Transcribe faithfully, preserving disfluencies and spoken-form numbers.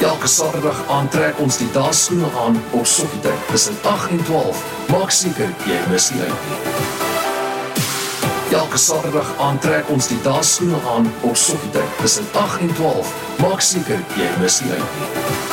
Elke Saterdag aantrek ons die dansskoene aan op Sokkietyd tussen agt en twaalf. Maak seker jy mis nie uit nie. Elke Saterdag aantrek ons die dansskoene aan op Sokkietyd tussen agt en twaalf. Maak seker jy mis nie uit nie.